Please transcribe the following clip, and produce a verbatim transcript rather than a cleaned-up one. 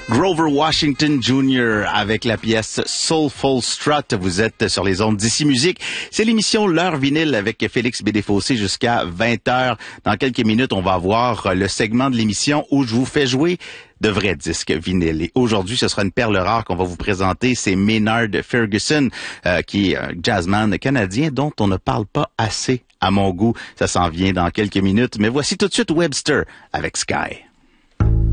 Grover Washington junior avec la pièce Soulful Strut. Vous êtes sur les ondes d'Ici Musique. C'est l'émission L'heure vinyle avec Félix Bédéfossé jusqu'à vingt heures. Dans quelques minutes, on va avoir le segment de l'émission où je vous fais jouer de vrais disques vinyles. Et aujourd'hui, ce sera une perle rare qu'on va vous présenter. C'est Maynard Ferguson, euh, qui est un jazzman canadien dont on ne parle pas assez à mon goût. Ça s'en vient dans quelques minutes. Mais voici tout de suite Webster avec Sky.